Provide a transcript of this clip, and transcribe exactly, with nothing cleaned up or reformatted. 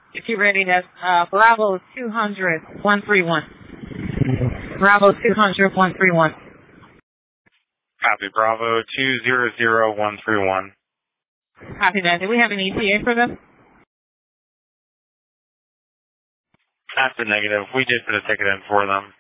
If you're ready, that's uh, Bravo two hundred, one three one. Bravo two hundred, one three one. Copy, Bravo two hundred, one three one. Copy that. Do we have an E T A for them? That's the negative. We did put a ticket in for them.